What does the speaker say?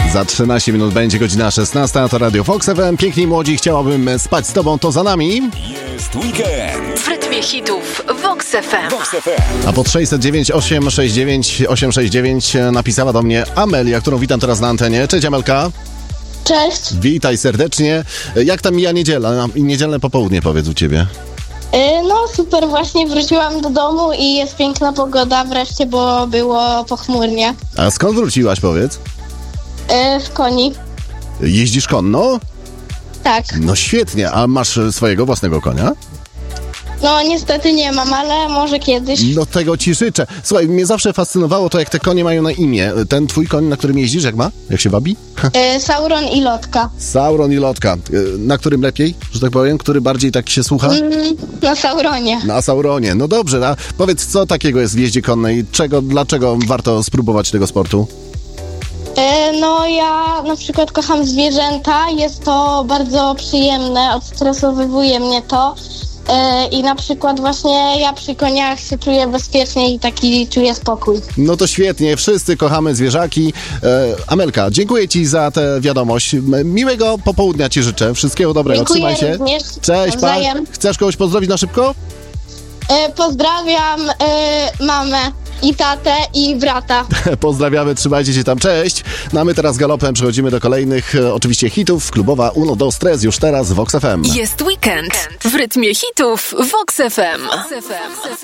Za 13 minut będzie godzina 16, to Radio Fox FM. Piękni młodzi, chciałabym spać z tobą, to za nami. Jest weekend. W rytmie hitów Vox FM. Vox FM. A pod 609 869 869 napisała do mnie Amelia, którą witam teraz na antenie. Cześć Amelka. Cześć. Witaj serdecznie. Jak tam mija niedziela? Niedzielne popołudnie, powiedz u ciebie. No super, właśnie wróciłam do domu i jest piękna pogoda wreszcie, bo było pochmurnie. A skąd wróciłaś, powiedz? Z koni. Jeździsz konno? Tak. No świetnie, a masz swojego własnego konia? No niestety nie mam, ale może kiedyś. No tego ci życzę. Słuchaj, mnie zawsze fascynowało to, jak te konie mają na imię. Ten twój koń, na którym jeździsz, jak ma? Jak się wabi? Sauron i Lotka. Sauron i Lotka. Na którym lepiej, że tak powiem? Który bardziej tak się słucha? Na Sauronie. Na Sauronie. No dobrze, a powiedz, co takiego jest w jeździe konnej? Dlaczego warto spróbować tego sportu? No ja na przykład kocham zwierzęta, jest to bardzo przyjemne, odstresowywuje mnie to. I na przykład właśnie ja przy koniach się czuję bezpiecznie i taki czuję spokój. No to świetnie, wszyscy kochamy zwierzaki. Amelka, dziękuję ci za tę wiadomość. Miłego popołudnia ci życzę. Wszystkiego dobrego, Dziękuję trzymaj się. również. Cześć, pa. Nawzajem. Chcesz kogoś pozdrowić na szybko? Pozdrawiam mamę i tatę i brata. Pozdrawiamy, trzymajcie się tam, cześć. No a my teraz galopem przechodzimy do kolejnych, oczywiście hitów. Klubowa Uno do Stres już teraz w Vox FM. Jest weekend w rytmie hitów Vox FM.